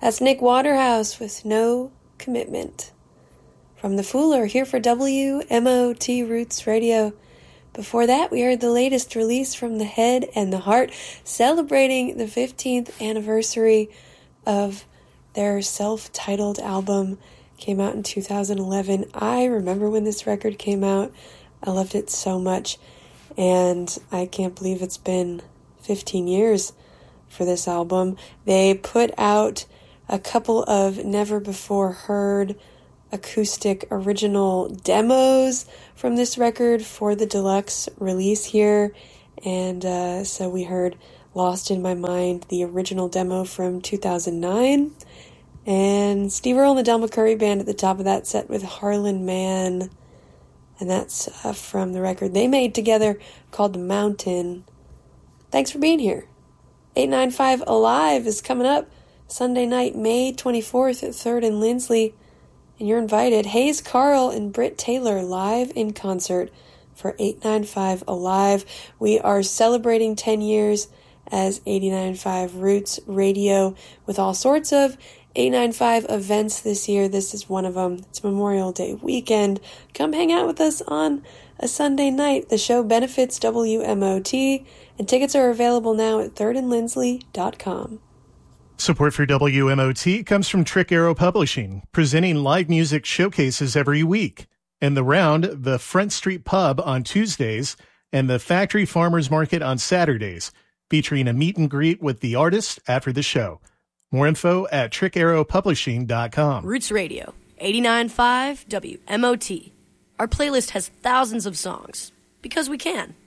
That's Nick Waterhouse with No Commitment. From The Fooler, here for WMOT Roots Radio. Before that, we heard the latest release from The Head and the Heart, celebrating the 15th anniversary of their self-titled album. Came out in 2011. I remember when this record came out. I loved it so much, and I can't believe it's been 15 years for this album. They put out a couple of never-before-heard acoustic original demos from this record for the deluxe release here, and so we heard Lost in My Mind, the original demo from 2009, and Steve Earle and the Del McCoury Band at the top of that set with Harlan Man, and that's from the record they made together called The Mountain. Thanks for being here. 895 Alive is coming up Sunday night, May 24th at 3rd and Lindsley, and you're invited. Hayes Carl and Britt Taylor live in concert for 895 Alive. We are celebrating 10 years as 895 Roots Radio with all sorts of 895 events this year. This is one of them. It's Memorial Day weekend. Come hang out with us on a Sunday night. The show benefits WMOT, and tickets are available now at thirdandlindsley.com. Support for WMOT comes from Trick Arrow Publishing, presenting live music showcases every week. And The Round, the Front Street Pub on Tuesdays, and the Factory Farmers Market on Saturdays, featuring a meet and greet with the artist after the show. More info at trickarrowpublishing.com. Roots Radio, 89.5 WMOT. Our playlist has thousands of songs, because we can.